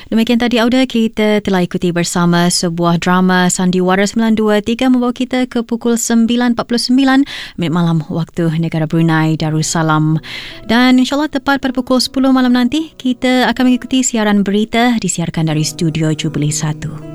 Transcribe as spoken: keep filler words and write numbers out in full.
Demikian tadi Auda, kita telah ikuti bersama sebuah drama Sandiwara sembilan dua tiga membawa kita ke pukul sembilan empat puluh sembilan minit malam waktu negara Brunei Darussalam. Dan insyaAllah tepat pada pukul sepuluh malam nanti kita akan mengikuti siaran berita disiarkan dari studio Jubilee satu.